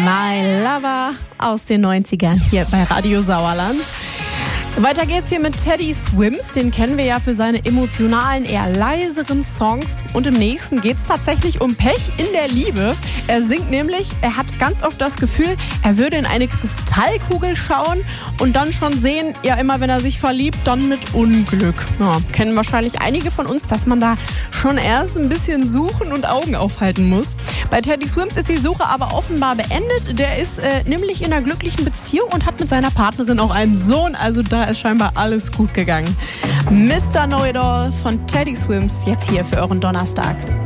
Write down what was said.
My Lover aus den 90ern hier bei Radio Sauerland. Weiter geht's hier mit Teddy Swims, den kennen wir ja für seine emotionalen, eher leiseren Songs. Und im nächsten geht's tatsächlich um Pech in der Liebe. Er singt nämlich, er hat ganz oft das Gefühl, er würde in eine Kristallkugel schauen und dann schon sehen, ja immer wenn er sich verliebt, dann mit Unglück. Ja, kennen wahrscheinlich einige von uns, dass man da schon erst ein bisschen suchen und Augen aufhalten muss. Bei Teddy Swims ist die Suche aber offenbar beendet. Der ist nämlich in einer glücklichen Beziehung und hat mit seiner Partnerin auch einen Sohn, also da ist scheinbar alles gut gegangen. Mr. Know-It-All von Teddy Swims jetzt hier für euren Donnerstag.